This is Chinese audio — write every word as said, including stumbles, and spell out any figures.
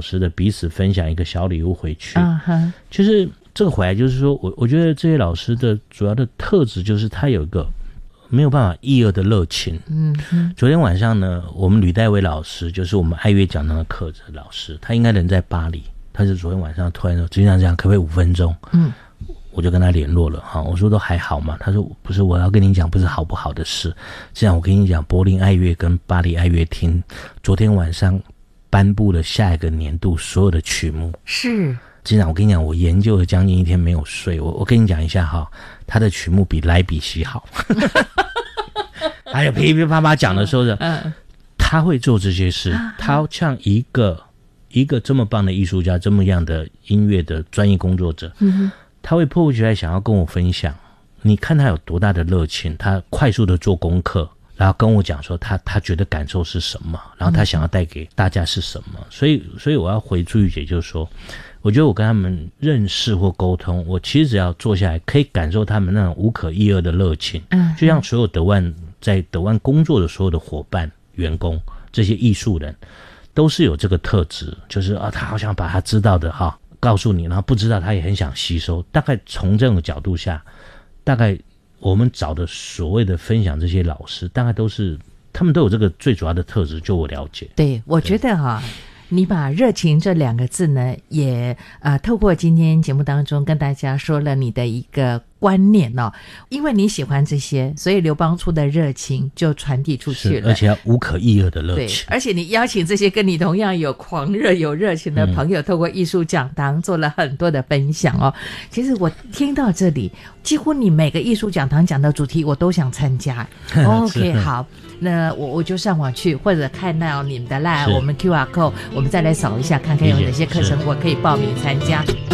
老师的彼此分享一个小礼物回去。 啊哈， 就是这个回来，就是说我我觉得这些老师的主要的特质就是他有一个没有办法抑制的热情。 嗯嗯。 昨天晚上呢，我们吕代伟老师，就是我们爱乐讲堂的课程老师，他应该人在巴黎，他是昨天晚上突然说，经常这样，可不可以五分钟？嗯。我就跟他联络了哈，我说都还好嘛，他说不是，我要跟你讲不是好不好的事，这样我跟你讲，柏林爱乐跟巴黎爱乐厅昨天晚上颁布了下一个年度所有的曲目。 是， 经常我跟你讲，我研究了将近一天没有睡，我我跟你讲一下哈，他的曲目比莱比锡好。还有噼噼啪啪讲的时候的，嗯，他会做这些事，他像一个一个这么棒的艺术家，这么样的音乐的专业工作者，嗯，他会迫不及待想要跟我分享，你看他有多大的热情，他快速的做功课，然后跟我讲说他他觉得感受是什么，然后他想要带给大家是什么。所以所以我要回朱玉姐，就是说我觉得我跟他们认识或沟通，我其实只要坐下来可以感受他们那种无可抑遏的热情。嗯，就像所有德万在德万工作的所有的伙伴员工，这些艺术人都是有这个特质，就是啊，他好想把他知道的哈告诉你，然后不知道他也很想吸收。大概从这种角度下，大概我们找的所谓的分享这些老师，大概都是他们都有这个最主要的特质，就我了解。 对，我觉得哈，你把热情这两个字呢，也呃透过今天节目当中跟大家说了你的一个观念哦，因为你喜欢这些，所以刘邦初的热情就传递出去了， 而且要无可抑制的热情。 对，而且你邀请这些跟你同样有狂热有热情的朋友，嗯，透过艺术讲堂做了很多的分享哦。其实我听到这里，几乎你每个艺术讲堂讲的主题我都想参加。OK， 好，那我我就上网去，或者看到你们的 Line， 我们 Q R code， 我们再来扫一下，看看有哪些课程我可以报名参加。